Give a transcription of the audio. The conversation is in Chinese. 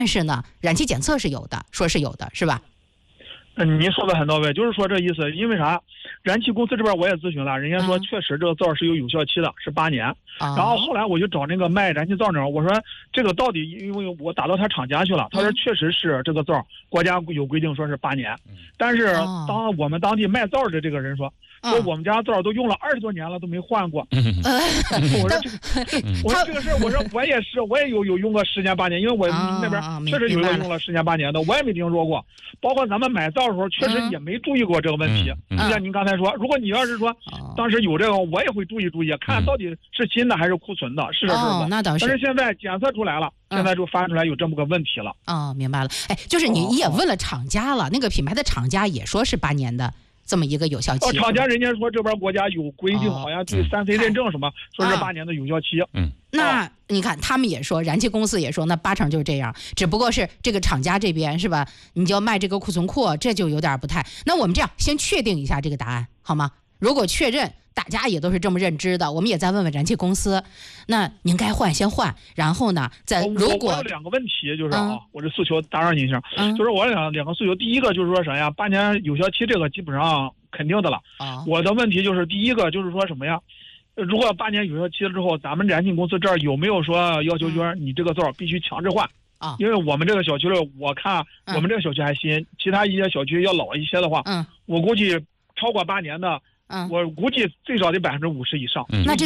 但是呢，燃气检测是有的，说是有的，是吧？ 您说的很到位，就是说这意思。因为啥？燃气公司这边我也咨询了，人家说确实这个灶是有效期的，是8年。然后后来我就找那个卖燃气灶那，我说这个到底，因为我打到他厂家去了，他说确实是这个灶国家有规定说是8年，但是当我们当地卖灶的这个人说我们家灶都用了20多年了都没换过。我说这个事儿，我说我也有用过10年8年，因为我那边确实有一个用了10年8年的，我也没听说过。包括咱们买灶的时候，确实也没注意过这个问题。就像您刚才说，如果你要是说当时有这个，我也会注意，看到底是新的还是库存的，是这事儿。 那倒是。 但是现在检测出来了，现在就发出来有这么个问题了。 明白了。哎，就是你也问了厂家了，那个品牌的厂家也说是8年的这么一个有效期。 厂家人家说这边国家有规定，好像对3C 认证什么，说是8年的有效期。 那你看他们也说，燃气公司也说，那8成就是这样，只不过是这个厂家这边是吧？你就要卖这个库存库，这就有点不太。那我们这样先确定一下这个答案好吗？如果确认大家也都是这么认知的，我们也再问问燃气公司，那您该换先换，然后呢再如果我有2个问题，就是我这诉求打扰您一下，就是我两个诉求。第一个就是说啥呀，8年有效期这个基本上肯定的了。我的问题就是第一个就是说什么呀？如果8年有效期了之后，咱们燃气公司这儿有没有说要求就是你这个灶必须强制换？因为我们这个小区的，我看我们这个小区还新，其他一些小区要老一些的话，我估计超过8年的，我估计最少得50%以上。 那